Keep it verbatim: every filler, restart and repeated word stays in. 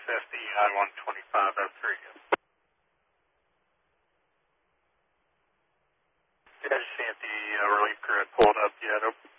access the I one twenty-five oh three. Yeah, I just see if the uh, relief crew had pulled up yet.